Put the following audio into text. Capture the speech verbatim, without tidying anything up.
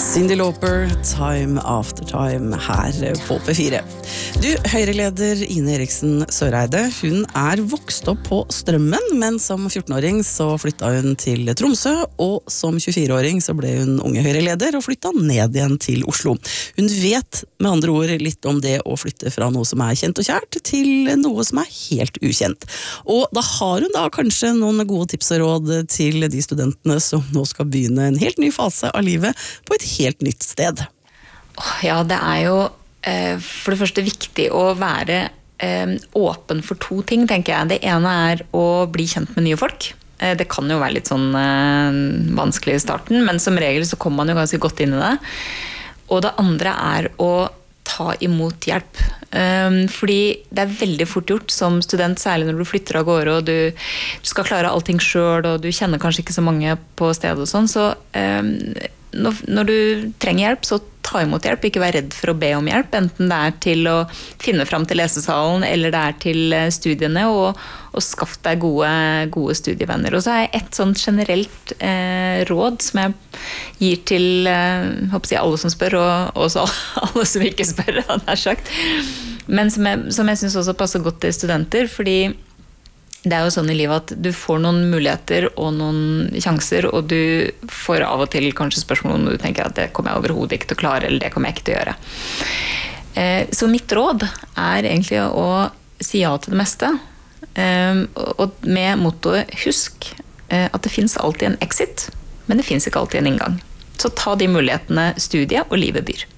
Cyndi Lauper, Time After Time her på P fire. Du, Høyre-leder Ine Eriksen Søreide, hun er vokst opp på Strømmen, men som fjortenåring så flytta hun til Tromsø, og som tjuefireåring så ble hun unge Høyre-leder og flytta ned igjen til Oslo. Hun vet med andre ord litt om det å flytte fra noe som er kjent og kjært til noe som er helt ukjent. Og da har hun da kanskje noen gode tips og råd til de studentene som nå skal begynne en helt ny fase av livet på et helt nytt sted. Ja, det er jo eh, for det første viktig å være eh, åpen for to ting, tenker jeg. Det ene er å bli kjent med nye folk. Eh, det kan jo være litt sånn eh, vanskelig i starten, men som regel så kommer man jo ganske godt inn i det. Og det andre er å ta imot hjelp. Um, fordi det er veldig fort gjort som student, særlig når du flytter av gårde og du, du skal klare allting selv, og du kjenner kanskje ikke så mange på stedet og sånn, så um, når, når du trenger hjelp, så ta imot hjelp, ikke vær redd for å be om hjelp, enten det er til å finne fram til lesesalen, eller det er til studiene, og, og skaff deg gode, gode studievenner. Og så er et sånt generelt eh, råd som jeg gir til eh, håper jeg, alle som spør, og også alle som ikke spør, hadde jeg sagt. Men som jeg, som jeg synes også passer godt til studenter, fordi det er jo sånn i livet at du får noen muligheter og noen sjanser, og du får av og til kanskje spørsmål om du tenker at det kommer jeg overhodet ikke til å klare, eller det kommer jeg ikke til å gjøre. Så mitt råd er egentlig å si ja til det meste, og med mottoet husk at det finnes alltid en exit, men det finnes ikke alltid en inngang. Så ta de mulighetene studiet og livet byr.